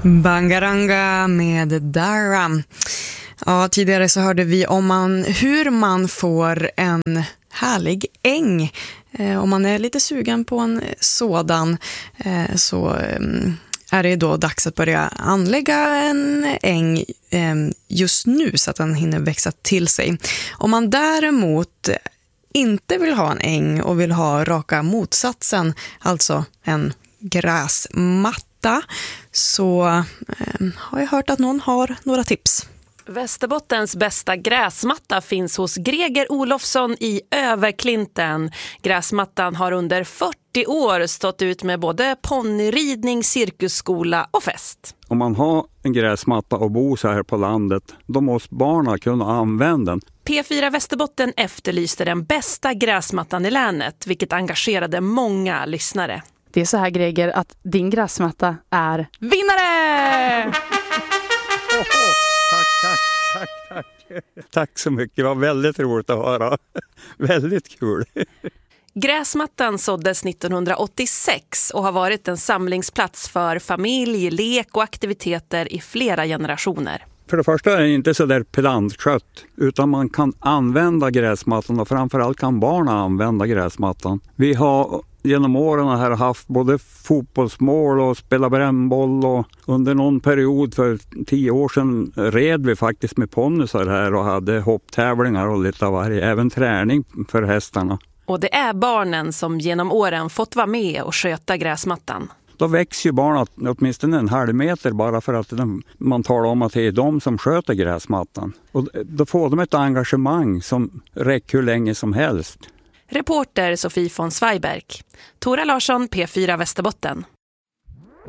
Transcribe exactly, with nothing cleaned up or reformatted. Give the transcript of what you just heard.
Bangaranga med Dara. Ja, tidigare så hörde vi om man, hur man får en härlig äng. Eh, om man är lite sugen på en sådan eh, så eh, är det då dags att börja anlägga en äng eh, just nu så att den hinner växa till sig. Om man däremot inte vill ha en äng och vill ha raka motsatsen, alltså en gräsmatta, så eh, har jag hört att någon har några tips. Västerbottens bästa gräsmatta finns hos Greger Olofsson i Överklinten. Gräsmattan har under fyrtio år stått ut med både ponnyridning, cirkusskola och fest. Om man har en gräsmatta och bor så här på landet, då måste barnen kunna använda den. P fyra Västerbotten efterlyste den bästa gräsmattan i länet, vilket engagerade många lyssnare. Det är så här, Greger, att din gräsmatta är vinnare! Tack, tack, tack, tack. Tack så mycket, det var väldigt roligt att höra. Väldigt kul. Gräsmattan såddes nittonhundraåttiosex och har varit en samlingsplats för familj, lek och aktiviteter i flera generationer. För det första är det inte så där pedantskött, utan man kan använda gräsmattan och framförallt kan barnen använda gräsmattan. Vi har genom åren här haft både fotbollsmål och spela brännboll, och under någon period för tio år sedan red vi faktiskt med ponnysar här och hade hopptävlingar och lite av varje, även träning för hästarna. Och det är barnen som genom åren fått vara med och sköta gräsmattan. Då växer ju barnen åtminstone en halv meter bara för att de, man talar om att det är de som sköter gräsmattan. Och då får de ett engagemang som räcker hur länge som helst. Reporter Sofie von Zweiberg. Tora Larsson, P fyra Västerbotten.